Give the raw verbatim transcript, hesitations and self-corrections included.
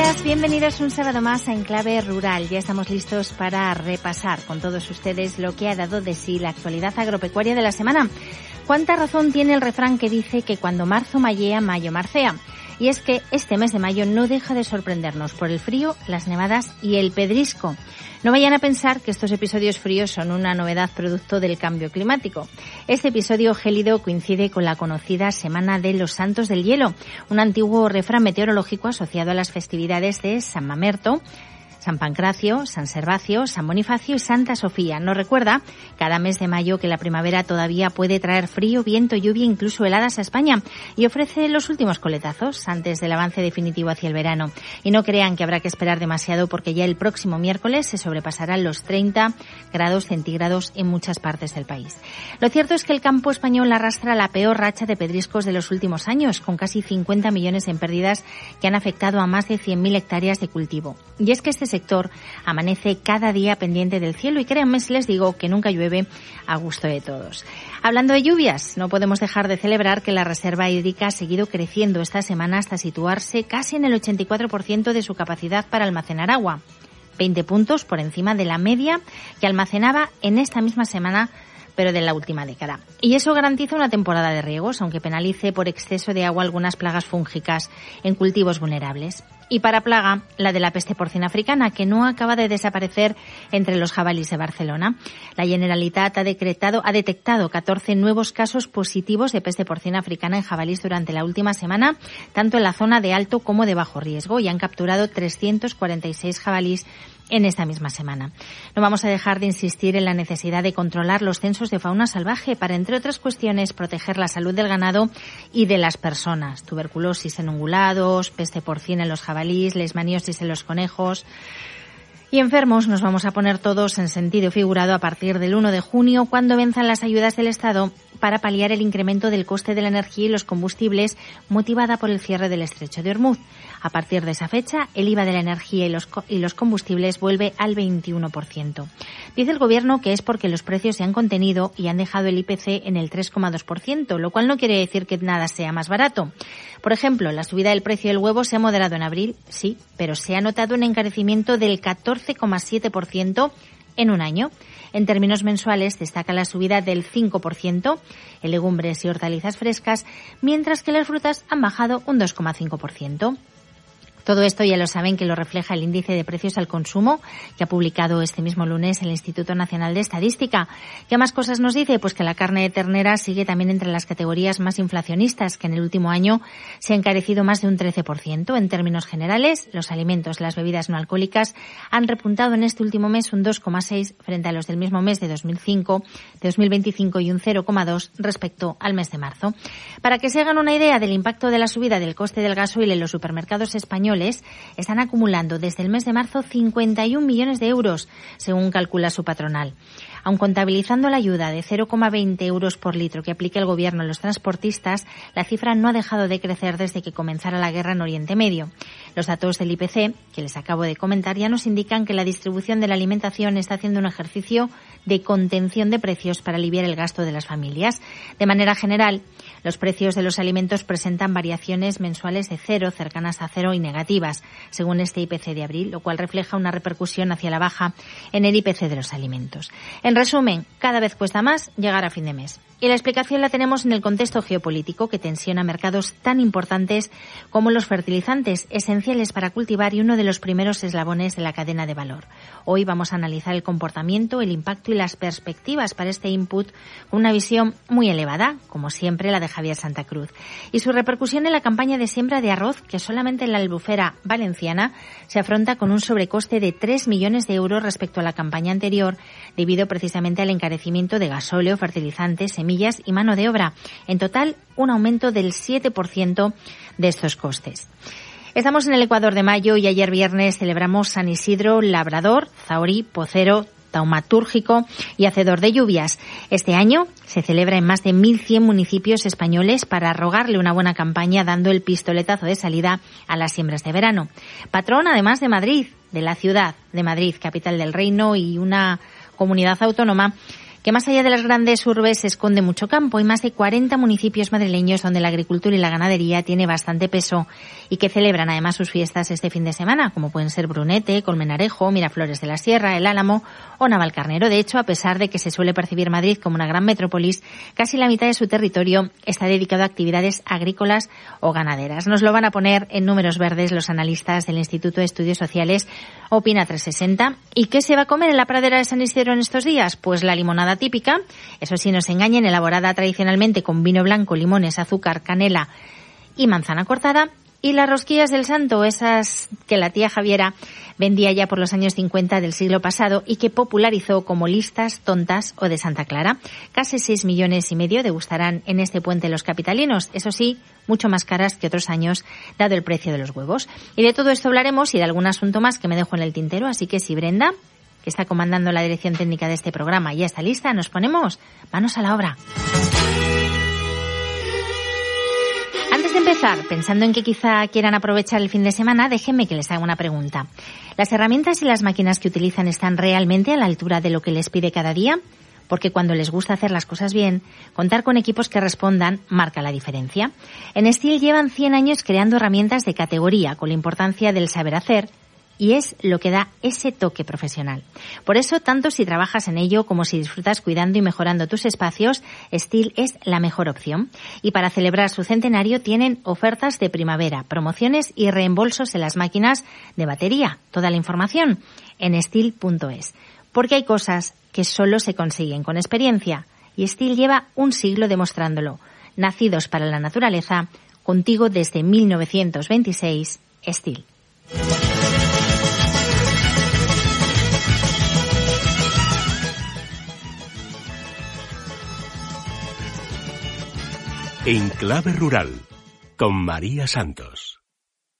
días, bienvenidos un sábado más a Enclave Rural. Ya estamos listos para repasar con todos ustedes lo que ha dado de sí la actualidad agropecuaria de la semana. ¿Cuánta razón tiene el refrán que dice que cuando marzo mayea, mayo marcea? Y es que este mes de mayo no deja de sorprendernos por el frío, las nevadas y el pedrisco. No vayan a pensar que estos episodios fríos son una novedad producto del cambio climático. Este episodio gélido coincide con la conocida Semana de los Santos del Hielo, un antiguo refrán meteorológico asociado a las festividades de San Mamerto, San Pancracio, San Servacio, San Bonifacio y Santa Sofía. Nos recuerda cada mes de mayo que la primavera todavía puede traer frío, viento, lluvia, incluso heladas a España, y ofrece los últimos coletazos antes del avance definitivo hacia el verano. Y no crean que habrá que esperar demasiado, porque ya el próximo miércoles se sobrepasarán los treinta grados centígrados en muchas partes del país. Lo cierto es que el campo español arrastra la peor racha de pedriscos de los últimos años, con casi cincuenta millones en pérdidas que han afectado a más de cien mil hectáreas de cultivo. Y es que este sector amanece cada día pendiente del cielo y créanme si les digo que nunca llueve a gusto de todos. Hablando de lluvias, no podemos dejar de celebrar que la reserva hídrica ha seguido creciendo esta semana hasta situarse casi en el ochenta y cuatro por ciento de su capacidad para almacenar agua, veinte puntos por encima de la media que almacenaba en esta misma semana, pero de la última década. Y eso garantiza una temporada de riegos, aunque penalice por exceso de agua algunas plagas fúngicas en cultivos vulnerables. Y para plaga, la de la peste porcina africana, que no acaba de desaparecer entre los jabalíes de Barcelona. La Generalitat ha decretado, ha detectado catorce nuevos casos positivos de peste porcina africana en jabalíes durante la última semana, tanto en la zona de alto como de bajo riesgo, y han capturado trescientos cuarenta y seis jabalíes en esta misma semana. No vamos a dejar de insistir en la necesidad de controlar los censos de fauna salvaje para, entre otras cuestiones, proteger la salud del ganado y de las personas. Tuberculosis en ungulados, peste porcina en los jabalíes, leishmaniosis en los conejos. Y enfermos nos vamos a poner todos en sentido figurado a partir del uno de junio, cuando venzan las ayudas del Estado para paliar el incremento del coste de la energía y los combustibles motivada por el cierre del Estrecho de Hormuz. A partir de esa fecha, el I V A de la energía y los, y los combustibles vuelve al veintiuno por ciento. Dice el Gobierno que es porque los precios se han contenido y han dejado el I P C en el tres coma dos por ciento, lo cual no quiere decir que nada sea más barato. Por ejemplo, la subida del precio del huevo se ha moderado en abril, sí, pero se ha notado un encarecimiento del catorce coma siete por ciento en un año. En términos mensuales destaca la subida del cinco por ciento en legumbres y hortalizas frescas, mientras que las frutas han bajado un dos coma cinco por ciento. Todo esto ya lo saben que lo refleja el índice de precios al consumo que ha publicado este mismo lunes el Instituto Nacional de Estadística. ¿Qué más cosas nos dice? Pues que la carne de ternera sigue también entre las categorías más inflacionistas, que en el último año se ha encarecido más de un trece por ciento. En términos generales, los alimentos, las bebidas no alcohólicas han repuntado en este último mes un dos coma seis frente a los del mismo mes de dos mil cinco, de dos mil veinticinco y un cero coma dos respecto al mes de marzo. Para que se hagan una idea del impacto de la subida del coste del gasoil en los supermercados españoles, están acumulando desde el mes de marzo cincuenta y un millones de euros, según calcula su patronal. Aun contabilizando la ayuda de cero coma veinte euros por litro que aplica el Gobierno a los transportistas, la cifra no ha dejado de crecer desde que comenzara la guerra en Oriente Medio. Los datos del I P C, que les acabo de comentar, ya nos indican que la distribución de la alimentación está haciendo un ejercicio de contención de precios para aliviar el gasto de las familias. De manera general, los precios de los alimentos presentan variaciones mensuales de cero, cercanas a cero y negativas, según este I P C de abril, lo cual refleja una repercusión hacia la baja en el I P C de los alimentos. En resumen, cada vez cuesta más llegar a fin de mes. Y la explicación la tenemos en el contexto geopolítico que tensiona mercados tan importantes como los fertilizantes, esenciales para cultivar y uno de los primeros eslabones de la cadena de valor. Hoy vamos a analizar el comportamiento, el impacto y las perspectivas para este input con una visión muy elevada, como siempre la de Javier Santa Cruz, y su repercusión en la campaña de siembra de arroz, que solamente en la albufera valenciana se afronta con un sobrecoste de tres millones de euros respecto a la campaña anterior, debido precisamente al encarecimiento de gasóleo, fertilizantes, semillas y mano de obra. En total, un aumento del siete por ciento de estos costes. Estamos en el Ecuador de mayo y ayer viernes celebramos San Isidro Labrador, Zahorí, Pocero, taumatúrgico y hacedor de lluvias. Este año se celebra en más de mil cien municipios españoles para rogarle una buena campaña, dando el pistoletazo de salida a las siembras de verano. Patrón, además de Madrid, de la ciudad de Madrid, capital del reino y una comunidad autónoma que más allá de las grandes urbes se esconde mucho campo. Hay más de cuarenta municipios madrileños donde la agricultura y la ganadería tiene bastante peso y que celebran además sus fiestas este fin de semana, como pueden ser Brunete, Colmenarejo, Miraflores de la Sierra, El Álamo o Navalcarnero. De hecho, a pesar de que se suele percibir Madrid como una gran metrópolis, casi la mitad de su territorio está dedicado a actividades agrícolas o ganaderas. Nos lo van a poner en números verdes los analistas del Instituto de Estudios Sociales Opina trescientos sesenta. ¿Y qué se va a comer en la pradera de San Isidro en estos días? Pues la limonada típica, eso sí, no se engañen, elaborada tradicionalmente con vino blanco, limones, azúcar, canela y manzana cortada. Y las rosquillas del santo, esas que la tía Javiera vendía ya por los años cincuenta del siglo pasado y que popularizó como listas, tontas o de Santa Clara. Casi seis millones y medio degustarán en este puente los capitalinos. Eso sí, mucho más caras que otros años, dado el precio de los huevos. Y de todo esto hablaremos y de algún asunto más que me dejo en el tintero. Así que si Brenda, que está comandando la dirección técnica de este programa, ya está lista, nos ponemos manos a la obra. Antes de empezar, pensando en que quizá quieran aprovechar el fin de semana, déjenme que les haga una pregunta. ¿Las herramientas y las máquinas que utilizan están realmente a la altura de lo que les pide cada día? Porque cuando les gusta hacer las cosas bien, contar con equipos que respondan marca la diferencia. En Stihl llevan cien años creando herramientas de categoría con la importancia del saber hacer, y es lo que da ese toque profesional. Por eso, tanto si trabajas en ello como si disfrutas cuidando y mejorando tus espacios, Stihl es la mejor opción. Y para celebrar su centenario tienen ofertas de primavera, promociones y reembolsos en las máquinas de batería. Toda la información en stihl punto es. Porque hay cosas que solo se consiguen con experiencia. Y Stihl lleva un siglo demostrándolo. Nacidos para la naturaleza, contigo desde mil novecientos veintiséis, Stihl. En Clave Rural, con María Santos.